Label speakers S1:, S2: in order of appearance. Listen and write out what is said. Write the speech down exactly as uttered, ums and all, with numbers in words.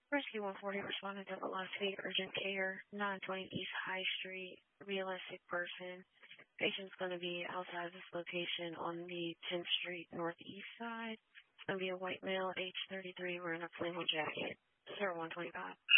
S1: Rescue one forty responded to Velocity Urgent Care, nine twenty East High Street, realistic person. Patient's going to be outside this location on the tenth Street Northeast side. It's going to be a white male, age thirty-three, wearing a flannel jacket. zero one twenty-five.